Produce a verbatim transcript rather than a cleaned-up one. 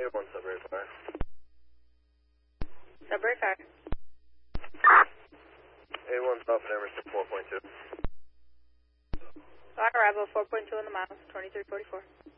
A one Sudbury Fire. Sudbury Fire. A one South Emerson four point two. On arrival four point two on the miles, twenty-three forty-four.